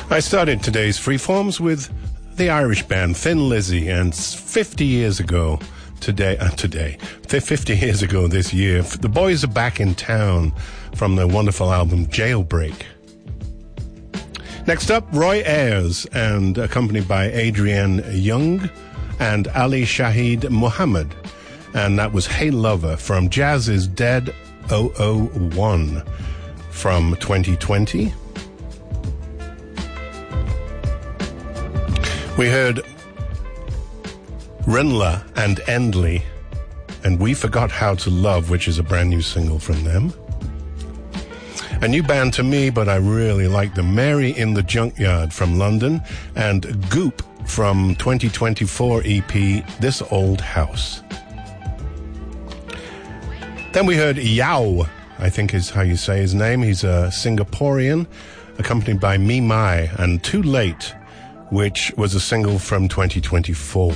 I started today's Freeforms with the Irish band Thin Lizzy, and 50 years ago today, 50 years ago this year, the boys are back in town from their wonderful album Jailbreak. Next up, Roy Ayers, and accompanied by Adrienne Young and Ali Shahid Muhammad, and that was Hey Lover from Jazz is Dead 001 from 2020. We heard Rinla and Endley and We Forgot How to Love, which is a brand new single from them. A new band to me, but I really like them. Mary in the Junkyard from London, and Goop from 2024 EP This Old House. Then we heard Yao, I think is how you say his name. He's a Singaporean, accompanied by Me Mai and Too Late, which was a single from 2024.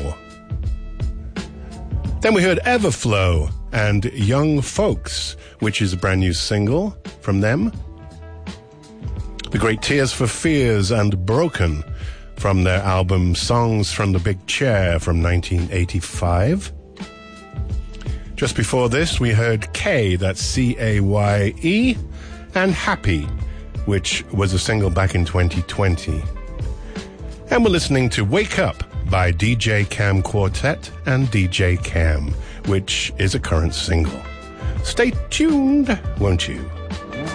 Then we heard Everflow and Young Folks, which is a brand new single from them. The great Tears for Fears and Broken from their album Songs from the Big Chair from 1985. Just before this, we heard K, that's C-A-Y-E, and Happy, which was a single back in 2020. And we're listening to Wake Up by DJ Cam Quartet and DJ Cam, which is a current single. Stay tuned, won't you?